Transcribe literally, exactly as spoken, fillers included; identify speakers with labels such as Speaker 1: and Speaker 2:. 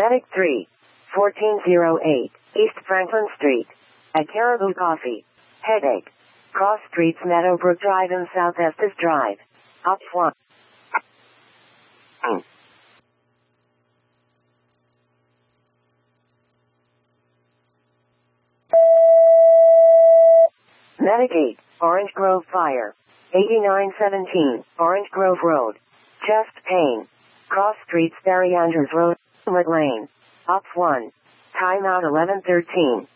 Speaker 1: Medic three, fourteen oh eight, East Franklin Street. At Caribou Coffee. Headache. Cross Streets Meadowbrook Drive and South Estes Drive. Op one. Mm. Medic eight, Orange Grove Fire. eighty-nine seventeen, Orange Grove Road. Chest pain. Cross Streets Barry Andrews Road, Wood Lane. Op one. Timeout eleven thirteen.